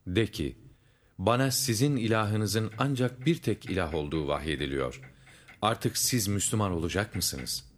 De ki, bana sizin ilahınızın ancak bir tek ilah olduğu vahyediliyor. Artık siz Müslüman olacak mısınız?'